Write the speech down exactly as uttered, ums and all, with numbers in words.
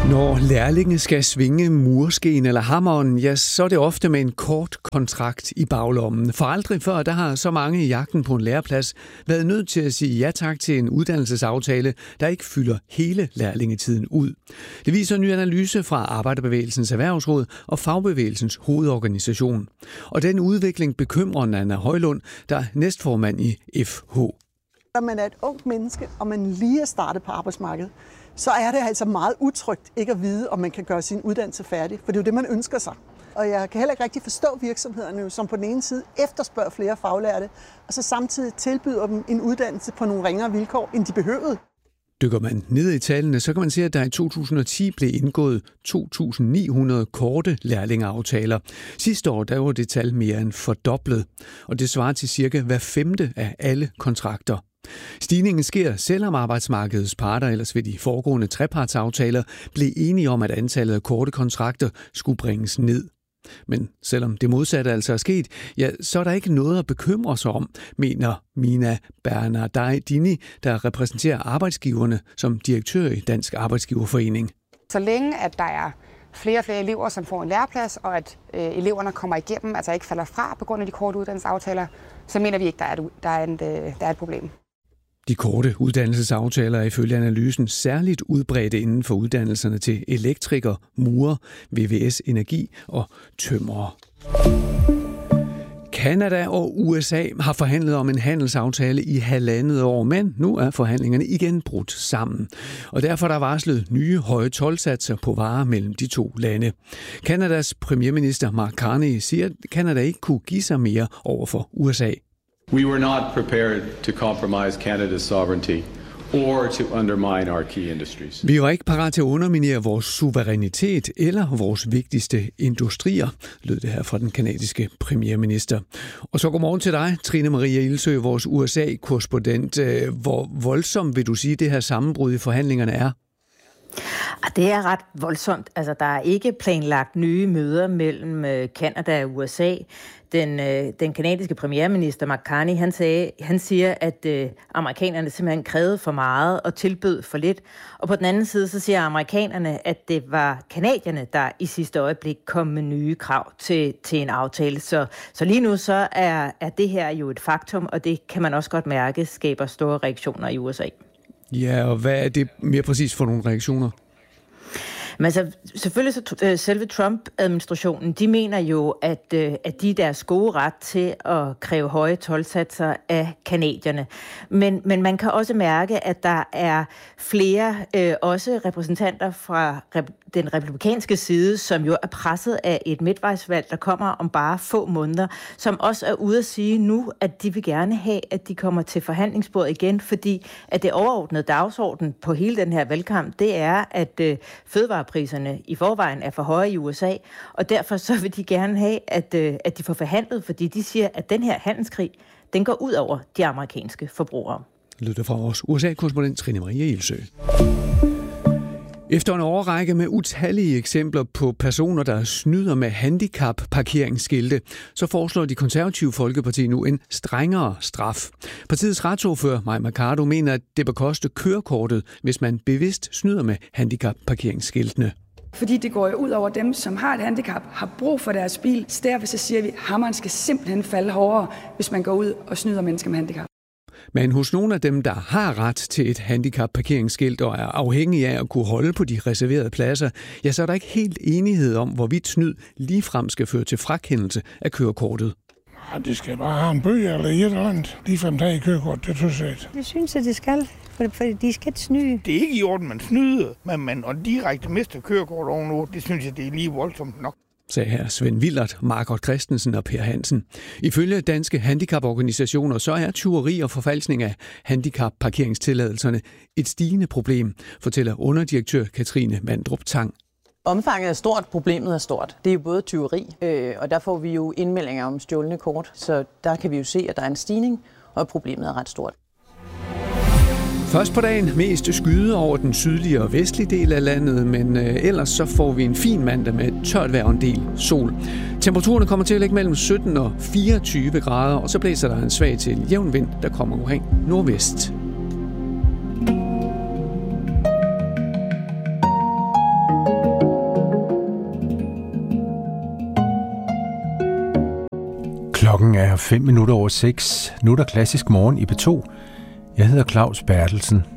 Når lærlinge skal svinge murskeen eller hammeren, ja, så er det ofte med en kort kontrakt i baglommen. For aldrig før, der har så mange i jagten på en læreplads været nødt til at sige ja tak til en uddannelsesaftale, der ikke fylder hele lærlingetiden ud. Det viser en ny analyse fra Arbejderbevægelsens Erhvervsråd og Fagbevægelsens Hovedorganisation. Og den udvikling bekymrer Nanna Højlund, der er næstformand i F H. Når man er et ungt menneske, og man lige er startet på arbejdsmarkedet, så er det altså meget utrygt ikke at vide, om man kan gøre sin uddannelse færdig. For det er jo det, man ønsker sig. Og jeg kan heller ikke rigtig forstå virksomhederne, som på den ene side efterspørger flere faglærte, og så samtidig tilbyder dem en uddannelse på nogle ringere vilkår, end de behøvede. Dykker man ned i tallene, så kan man se, at der i to tusind og ti blev indgået to tusind ni hundrede korte lærlingeaftaler. Sidste år der var det tal mere end fordoblet, og det svarer til cirka hver femte af alle kontrakter. Stigningen sker, selvom arbejdsmarkedets parter ellers ved de foregående trepartsaftaler blev enige om, at antallet af korte kontrakter skulle bringes ned. Men selvom det modsatte altså er sket, ja, så er der ikke noget at bekymre sig om, mener Mina Bernardini, der repræsenterer arbejdsgiverne som direktør i Dansk Arbejdsgiverforening. Så længe at der er flere og flere elever, som får en læreplads, og at øh, eleverne kommer igennem, altså ikke falder fra på grund af de korte uddannelsesaftaler, så mener vi ikke, der er et, der er en, der er et problem. De korte uddannelsesaftaler er ifølge analysen særligt udbredte inden for uddannelserne til elektriker, murer, V V S Energi og tømrere. Canada og U S A har forhandlet om en handelsaftale i halvandet år, men nu er forhandlingerne igen brudt sammen. Og derfor er der varslet nye høje toldsatser på varer mellem de to lande. Canadas premierminister Mark Carney siger, at Canada ikke kunne give sig mere over for U S A. We were not prepared to compromise Canada's sovereignty or to undermine our key industries. Vi var ikke parat til at underminere vores suverænitet eller vores vigtigste industrier, lød det her fra den canadiske premierminister. Og så godmorgen til dig, Trine Maria Ilsø, vores U S A-korrespondent. Hvor voldsomt vil du sige, det her sammenbrud i forhandlingerne er? Det er ret voldsomt. Altså, der er ikke planlagt nye møder mellem Canada og U S A. Den, den canadiske premierminister Mark Carney, han, sagde, han siger, at øh, amerikanerne simpelthen krævede for meget og tilbød for lidt. Og på den anden side, så siger amerikanerne, at det var canadierne, der i sidste øjeblik kom med nye krav til, til en aftale. Så, så lige nu så er, er det her jo et faktum, og det kan man også godt mærke, skaber store reaktioner i U S A. Ja, og hvad er det mere præcis for nogle reaktioner? Men altså, selvfølgelig så selve Trump-administrationen, de mener jo, at, at de er deres gode ret til at kræve høje toldsatser af canadierne. Men, men man kan også mærke, at der er flere, øh, også repræsentanter fra rep- den republikanske side, som jo er presset af et midtvejsvalg, der kommer om bare få måneder, som også er ude at sige nu, at de vil gerne have, at de kommer til forhandlingsbordet igen, fordi at det overordnede dagsorden på hele den her valgkamp, det er, at øh, fødevarepriserne i forvejen er for høje i U S A, og derfor så vil de gerne have, at, øh, at de får forhandlet, fordi de siger, at den her handelskrig, den går ud over de amerikanske forbrugere. Lytter fra vores U S A-korrespondent Trine Maria Ilsø. Efter en årrække med utallige eksempler på personer, der snyder med handicap-parkeringsskilte, så foreslår de konservative Folkeparti nu en strengere straf. Partiets retsordfører, Mai Mercado, mener, at det bør koste kørekortet, hvis man bevidst snyder med handicap-parkeringsskiltene. Fordi det går jo ud over dem, som har et handicap, har brug for deres bil. Så derfor så siger vi, at hammeren skal simpelthen falde hårdere, hvis man går ud og snyder mennesker med handicap. Men hos nogle af dem, der har ret til et handicap-parkeringsskilt og er afhængige af at kunne holde på de reserverede pladser, ja, så er der ikke helt enighed om, hvorvidt snyd ligefrem skal føre til frakendelse af kørekortet. Ja, de skal bare have en bøge eller et eller andet. Ligefrem tage i kørekort, det synes jeg. Det synes jeg, det skal, for de skal ikke snyde. Det er ikke i orden, man snyder, men man og direkte mister kørekort ovenover. Det synes jeg, det er lige voldsomt nok, sagde her Svend Willert, Margot Christensen og Per Hansen. Ifølge danske handicaporganisationer, så er tyveri og forfalskning af handicap-parkeringstilladelserne et stigende problem, fortæller underdirektør Katrine Vandrup Tang. Omfanget er stort, problemet er stort. Det er jo både tyveri, øh, og der får vi jo indmeldinger om stjålne kort, så der kan vi jo se, at der er en stigning, og problemet er ret stort. Først på dagen mest skyde over den sydlige og vestlige del af landet, men øh, ellers så får vi en fin mandag med tørt vejr og en del sol. Temperaturerne kommer til at ligge mellem sytten og fireogtyve grader, og så blæser der en svag til jævn vind, der kommer omkring nordvest. Klokken er fem minutter over seks. Nu er der klassisk morgen i P to. Jeg hedder Claus Bertelsen.